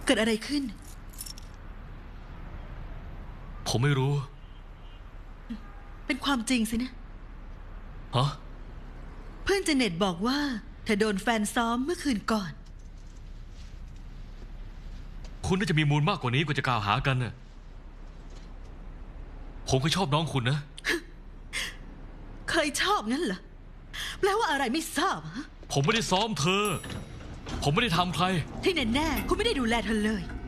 กิดอะไรขึ้นผมไม่รู้เป็นความจริงสินะฮะเพื่อนเจเน็ตบอกว่าเธอโดนแฟนซ้อมเมื่อคืนก่อนคุณน่าจะมีมูลมากกว่านี้กว่าจะกล่าวหากันน่ะผมก็ชอบน้องคุณนะเคยชอบงั้นเหรอแปลว่าอะไรไม่ทราบฮะผมไม่ได้ซ้อมเธอผมไม่ได้ทำใครที่แน่ๆคุณไม่ได้ดูแลเธอเลย